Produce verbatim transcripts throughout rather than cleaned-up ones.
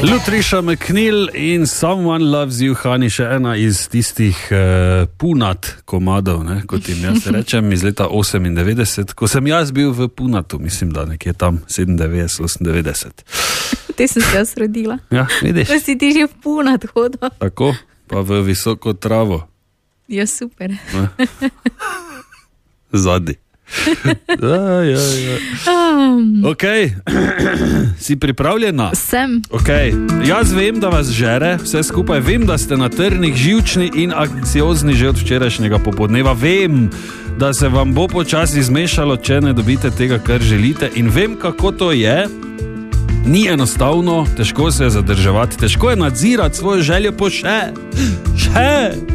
Lutriša McNeil in Someone Loves You, Hani, še ena iz tistih uh, punat komadov, ne, kot jim jaz rečem, iz leta osemindevetdeset, ko sem jaz bil v punatu, mislim, da nekje tam sedemindevetdeset osemindevetdeset. Te sem se jaz rodila. Ja, vidiš. Da si ti že v punat hodil. Tako, pa v visoko travo. Ja, super. Zadnji. Ja, ja, ja. Um, Ok, si pripravljena? sem. Ok, jaz vem, da vas žere, vse skupaj, vem, da ste na trnih, živčni in anksiozni že od včerajšnjega popoldneva, vem, da se vam bo počasi zmešalo, če ne dobite tega, kar želite, in vem, kako to je. Ni enostavno, težko se je zadrževati, težko je nadzirati svojo željo po še, še.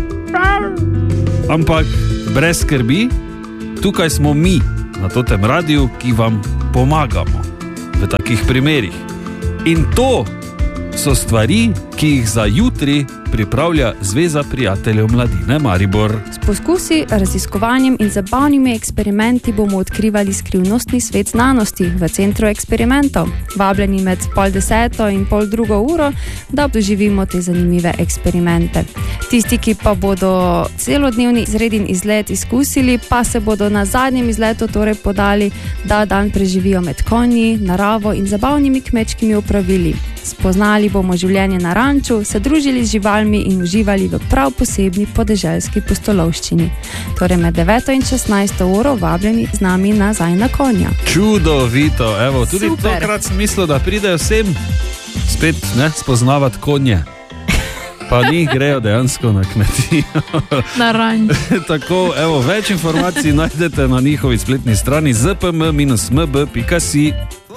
Ampak brez skrbi, tukaj smo mi, na totem radiju, ki vam pomagamo v takih primerih. In to so stvari, ki jih za jutri pripravlja Zveza prijateljev mladine Maribor. S poskusi, raziskovanjem in zabavnimi eksperimenti bomo odkrivali skrivnostni svet znanosti v centru eksperimentov. Vabljeni med pol deseto in pol drugo uro, da doživimo te zanimive eksperimente. Tisti, ki pa bodo celodnevni izredin izlet izkusili, pa se bodo na zadnjem izletu torej podali, da dan preživijo med konji, naravo in zabavnimi kmečkimi opravili. Spoznali bomo življenje na ranču, se družili z živalmi in uživali v prav posebni podeželski pustolovščini. Torej med deveto in šestnajsto uro vabljeni z nami nazaj na konja. Čudovito, evo, tudi Super. tokrat sem mislil, da pridejo sem spet, ne, spoznavati konje. Pa njih grejo dejansko na kmetijo. Na ranč. Tako, evo, več informacij najdete na njihovi spletni strani z p m minus m b pika si.